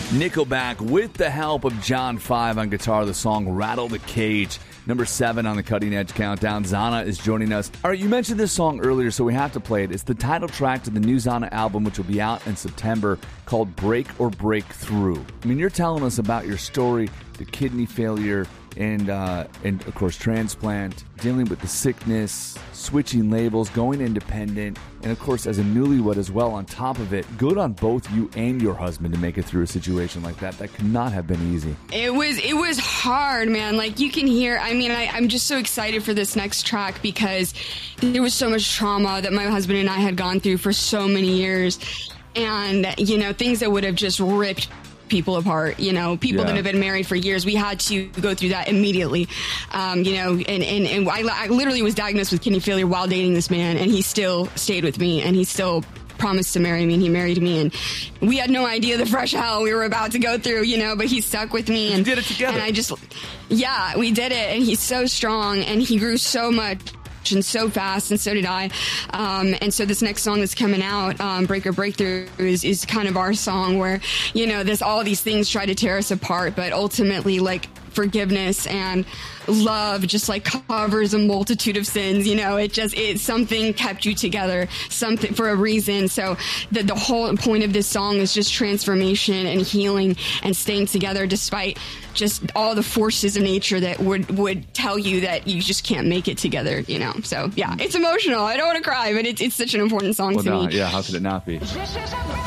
Nickelback with the help of John 5 on guitar, the song Rattle the Cage. Number 7 on the Cutting Edge Countdown. Zana is joining us. All right, you mentioned this song earlier, so we have to play it. It's the title track to the new Zana album, which will be out in September, called Break or Break Through. I mean, you're telling us about your story, the kidney failure, and of course, transplant, dealing with the sickness, switching labels, going independent, and of course, as a newlywed as well on top of it. Good on both you and your husband to make it through a situation like that. That could not have been easy. It was hard, man. Like, you can hear, I'm just so excited for this next track because there was so much trauma that my husband and I had gone through for so many years. And, things that would have just ripped people apart, people that have been married for years. We had to go through that immediately, and I literally was diagnosed with kidney failure while dating this man, and he still stayed with me, and he still promised to marry me, and he married me, and we had no idea the fresh hell we were about to go through, but he stuck with me, and you did it together. And we did it, and he's so strong, and he grew so much and so fast, and so did I. And so this next song that's coming out, Break or Breakthrough, is kind of our song where, there's all these things try to tear us apart, but ultimately, like, forgiveness and love just like covers a multitude of sins. It's something kept you together, something for a reason. So the whole point of this song is just transformation and healing and staying together despite just all the forces of nature that would tell you that you just can't make it together, So yeah, it's emotional. I don't want to cry, but it's such an important song to me. Yeah, how could it not be?